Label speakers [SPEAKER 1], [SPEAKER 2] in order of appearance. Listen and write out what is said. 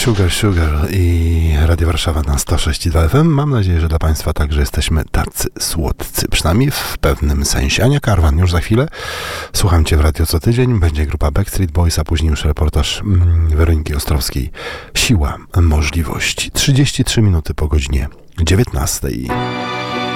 [SPEAKER 1] Sugar i Radio Warszawa na 106,2 FM. Mam nadzieję, że dla Państwa także jesteśmy tacy słodcy, przynajmniej w pewnym sensie. Ania Karwan już za chwilę. Słucham Cię w radio co tydzień. Będzie grupa Backstreet Boys, a później już reportaż Weroniki Ostrowskiej. Siła możliwości. 33 minuty po godzinie 19.